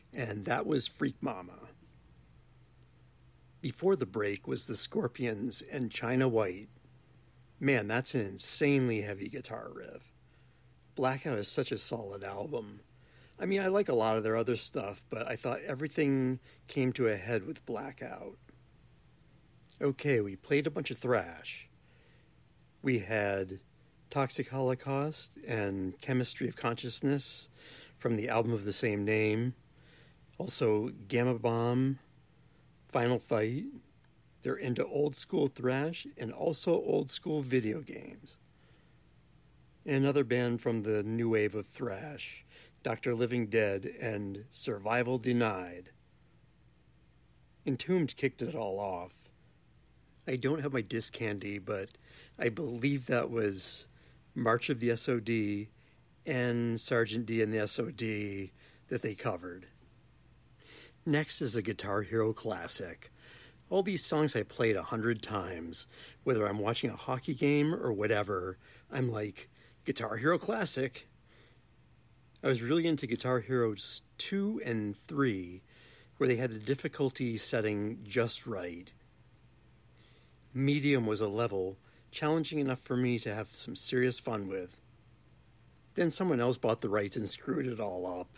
and that was Freak Mama. Before the break was the Scorpions and China White. Man, that's an insanely heavy guitar riff. Blackout is such a solid album. I mean, I like a lot of their other stuff, but I thought everything came to a head with Blackout. Okay, we played a bunch of thrash. We had Toxic Holocaust and Chemistry of Consciousness from the album of the same name. Also, Gamma Bomb, Final Fight. They're into old school thrash and also old school video games. Another band from the new wave of thrash, Dr. Living Dead and Survival Denied. Entombed kicked it all off. I don't have my disc handy, but I believe that was March of the SOD and Sergeant D and the SOD that they covered. Next is a Guitar Hero classic. All these songs I played 100 times. Whether I'm watching a hockey game or whatever, I'm like, Guitar Hero Classic. I was really into Guitar Heroes 2 and 3, where they had the difficulty setting just right. Medium was a level challenging enough for me to have some serious fun with. Then someone else bought the rights and screwed it all up.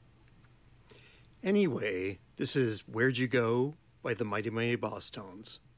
Anyway, this is Where'd You Go by the Mighty Mighty Boss Tones.